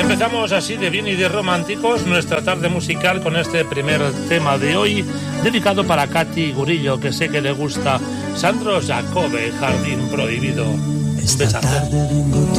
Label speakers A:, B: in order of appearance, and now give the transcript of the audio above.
A: Empezamos así de bien y de románticos nuestra tarde musical con este primer tema de hoy, dedicado para Katy Gurillo, que sé que le gusta. Sandro Jacobe, Jardín Prohibido. Un besazo.